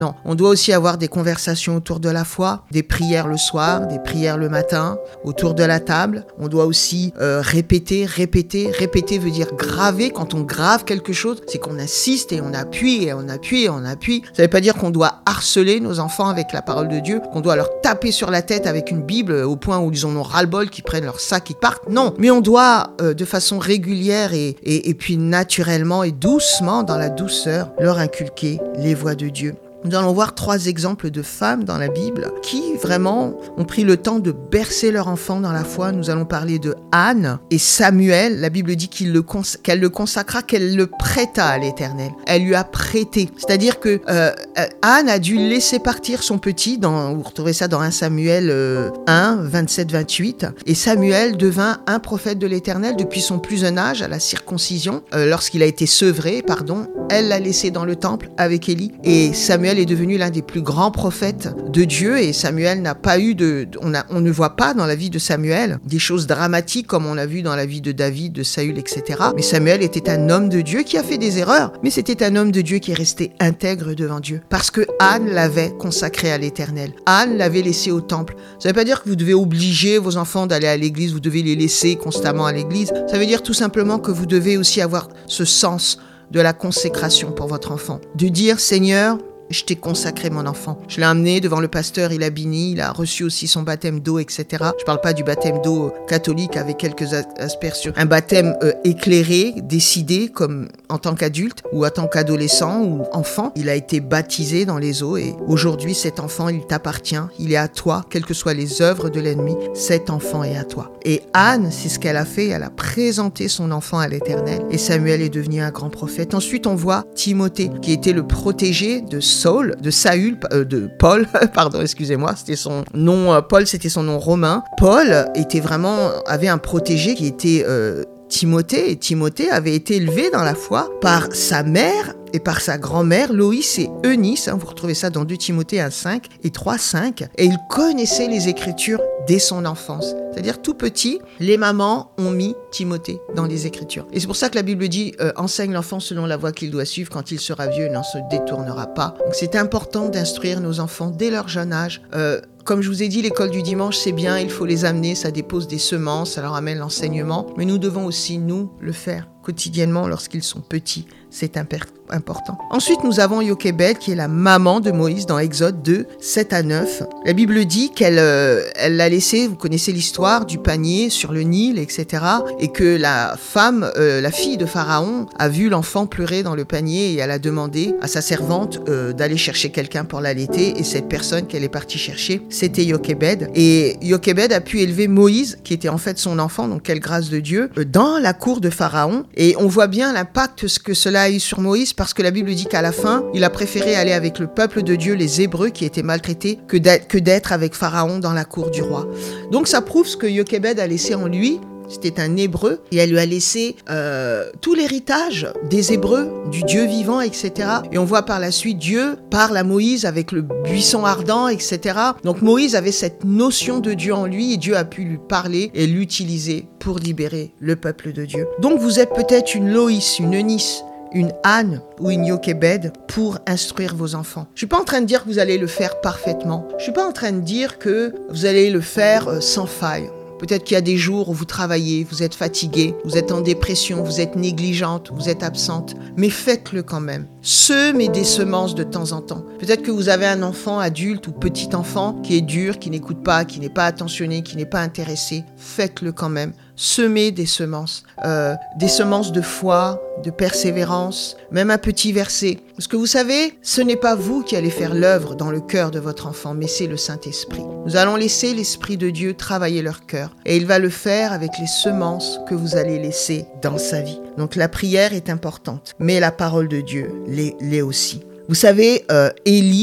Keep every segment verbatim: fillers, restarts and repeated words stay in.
Non, on doit aussi avoir des conversations autour de la foi, des prières le soir, des prières le matin, autour de la table. On doit aussi euh, répéter, répéter. Répéter veut dire graver. Quand on grave quelque chose, c'est qu'on insiste et on appuie et on appuie et on appuie. Ça ne veut pas dire qu'on doit harceler nos enfants avec la parole de Dieu, qu'on doit leur taper sur la tête avec une Bible au point où ils en ont ras-le-bol, qu'ils prennent leur sac et partent. Non, mais on doit euh, de façon régulière et, et, et puis naturellement et doucement, dans la douceur, leur inculquer les voies de Dieu. Nous allons voir trois exemples de femmes dans la Bible qui vraiment ont pris le temps de bercer leur enfant dans la foi. Nous allons parler de Anne et Samuel. La Bible dit qu'il le cons- qu'elle le consacra, qu'elle le prêta à l'Éternel. Elle lui a prêté. C'est-à-dire que euh, Anne a dû laisser partir son petit. Dans, vous retrouvez ça dans un Samuel euh, un, vingt-sept vingt-huit. Et Samuel devint un prophète de l'Éternel depuis son plus jeune âge, à la circoncision, euh, lorsqu'il a été sevré, pardon. Elle l'a laissé dans le temple avec Élie. Et Samuel est devenu l'un des plus grands prophètes de Dieu et Samuel n'a pas eu de... On, a, on ne voit pas dans la vie de Samuel des choses dramatiques comme on a vu dans la vie de David, de Saül, et cetera. Mais Samuel était un homme de Dieu qui a fait des erreurs, mais c'était un homme de Dieu qui est resté intègre devant Dieu parce que Anne l'avait consacré à l'Éternel. Anne l'avait laissé au temple. Ça ne veut pas dire que vous devez obliger vos enfants d'aller à l'église, vous devez les laisser constamment à l'église. Ça veut dire tout simplement que vous devez aussi avoir ce sens de la consécration pour votre enfant. De dire, Seigneur, je t'ai consacré mon enfant. Je l'ai amené devant le pasteur, il a béni, il a reçu aussi son baptême d'eau, et cetera. Je parle pas du baptême d'eau catholique avec quelques aspersions. Un baptême euh, éclairé, décidé comme en tant qu'adulte ou en tant qu'adolescent ou enfant. Il a été baptisé dans les eaux et aujourd'hui cet enfant, il t'appartient. Il est à toi, quelles que soient les œuvres de l'ennemi. Cet enfant est à toi. Et Anne, c'est ce qu'elle a fait. Elle a présenté son enfant à l'Éternel et Samuel est devenu un grand prophète. Ensuite, on voit Timothée qui était le protégé de Saul, de Saül, euh, de Paul, pardon, excusez-moi, c'était son nom, euh, Paul, c'était son nom romain. Paul était vraiment, avait un protégé qui était euh, Timothée, et Timothée avait été élevé dans la foi par sa mère et par sa grand-mère, Loïs et Eunice, hein, vous retrouvez ça dans deux Timothée un cinq et trois cinq, et il connaissait les Écritures dès son enfance. C'est-à-dire tout petit, les mamans ont mis Timothée dans les Écritures. Et c'est pour ça que la Bible dit euh, « Enseigne l'enfant selon la voie qu'il doit suivre, quand il sera vieux, il n'en se détournera pas ». Donc c'est important d'instruire nos enfants dès leur jeune âge. Euh, Comme je vous ai dit, l'école du dimanche, c'est bien, il faut les amener, ça dépose des semences, ça leur amène l'enseignement. Mais nous devons aussi, nous, le faire quotidiennement lorsqu'ils sont petits. C'est imper- important. Ensuite, nous avons Jochébed, qui est la maman de Moïse dans Exode deux, sept à neuf. La Bible dit qu'elle euh, elle l'a laissé, vous connaissez l'histoire du panier sur le Nil, et cetera. Et que la femme, euh, la fille de Pharaon, a vu l'enfant pleurer dans le panier et elle a demandé à sa servante euh, d'aller chercher quelqu'un pour l'allaiter. Et cette personne qu'elle est partie chercher, c'était Jochébed. Et Jochébed a pu élever Moïse, qui était en fait son enfant, donc quelle grâce de Dieu, euh, dans la cour de Pharaon. Et on voit bien l'impact que cela a eu sur Moïse, parce que la Bible dit qu'à la fin, il a préféré aller avec le peuple de Dieu, les Hébreux, qui étaient maltraités, que d'être, que d'être avec Pharaon dans la cour du roi. Donc ça prouve ce que Jochébed a laissé en lui. C'était un Hébreu et elle lui a laissé euh, tout l'héritage des Hébreux, du Dieu vivant, et cetera. Et on voit par la suite Dieu parle à Moïse avec le buisson ardent, et cetera. Donc Moïse avait cette notion de Dieu en lui et Dieu a pu lui parler et l'utiliser pour libérer le peuple de Dieu. Donc vous êtes peut-être une Loïs, une Eunice, une Anne ou une Jochébed pour instruire vos enfants. Je suis pas en train de dire que vous allez le faire parfaitement. Je suis pas en train de dire que vous allez le faire euh, sans faille. Peut-être qu'il y a des jours où vous travaillez, vous êtes fatigué, vous êtes en dépression, vous êtes négligente, vous êtes absente. Mais faites-le quand même. Semez des semences de temps en temps. Peut-être que vous avez un enfant adulte ou petit enfant qui est dur, qui n'écoute pas, qui n'est pas attentionné, qui n'est pas intéressé. Faites-le quand même. Semez des semences. Euh, des semences de foi, de persévérance, même un petit verset. Parce que vous savez, ce n'est pas vous qui allez faire l'œuvre dans le cœur de votre enfant, mais c'est le Saint-Esprit. Nous allons laisser l'Esprit de Dieu travailler leur cœur. Et il va le faire avec les semences que vous allez laisser dans sa vie. Donc la prière est importante, mais la parole de Dieu l'est, l'est aussi. Vous savez, euh, Élie,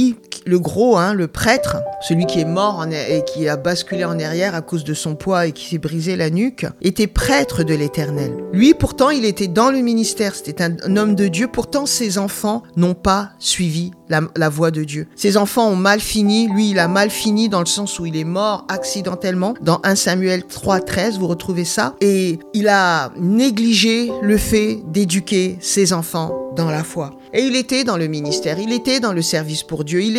le gros, hein, le prêtre, celui qui est mort en, et qui a basculé en arrière à cause de son poids et qui s'est brisé la nuque, était prêtre de l'Éternel. Lui, pourtant, il était dans le ministère, c'était un, un homme de Dieu. Pourtant, ses enfants n'ont pas suivi la, la voie de Dieu. Ses enfants ont mal fini. Lui, il a mal fini dans le sens où il est mort accidentellement. Dans un Samuel trois treize, vous retrouvez ça. Et il a négligé le fait d'éduquer ses enfants dans la foi. Et il était dans le ministère, il était dans le service pour Dieu, il